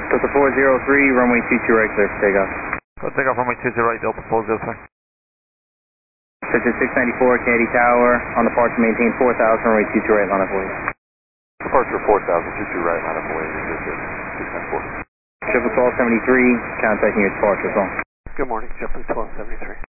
Delta 403, runway 22 right, clear for takeoff. Go take off runway 20 right, Delta 403. Switch to 694, Kennedy Tower, on departure maintain 4000, runway 22 right, line up away. Departure 4000, 22 right, line up away, 694. JetBlue 1273, contacting your departure as well. Good morning, JetBlue 1273.